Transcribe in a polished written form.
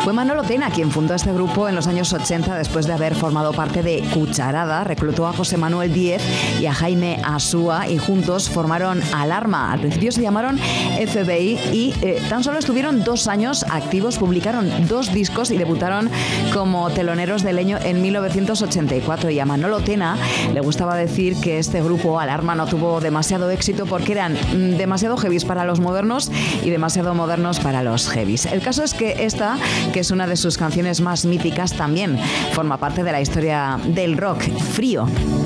Fue Manolo Tena quien fundó este grupo en los años 80 después de haber formado parte de Cucharada. Reclutó a José Manuel Díez y a Jaime Asúa y juntos formaron Alarma. Al principio se llamaron FBI y tan solo estuvieron 2 años activos, publicaron 2 discos y debutaron como teloneros de Leño en 1984. Y a Manolo Tena le gustaba decir que este grupo Alarma no tuvo demasiado éxito porque eran demasiado heavies para los modernos y demasiado modernos para los heavies. El caso es que esta, que es una de sus canciones más míticas, también forma parte de la historia del rock. Frío.